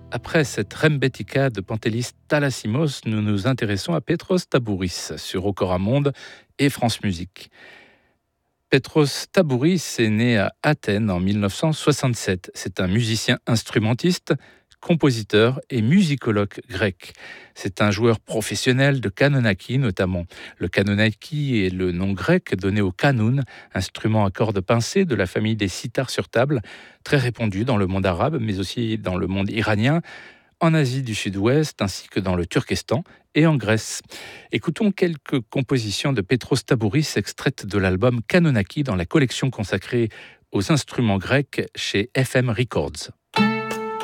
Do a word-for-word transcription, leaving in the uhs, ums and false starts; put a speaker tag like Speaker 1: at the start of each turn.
Speaker 1: Après cette rembetika de Pantelis Talassimos, nous nous intéressons à Petros Tabouris sur Okora Monde et France Musique. Petros Tabouris est né à Athènes en mille neuf cent soixante-sept. C'est un musicien instrumentiste, compositeur et musicologue grec. C'est un joueur professionnel de kanonaki notamment. Le kanonaki est le nom grec donné au kanoun, instrument à cordes pincées de la famille des sitars sur table, très répandu dans le monde arabe, mais aussi dans le monde iranien, en Asie du Sud-Ouest, ainsi que dans le Turkestan et en Grèce. Écoutons quelques compositions de Petros Tabouris extraites de l'album Kanonaki dans la collection consacrée aux instruments grecs chez F M Records.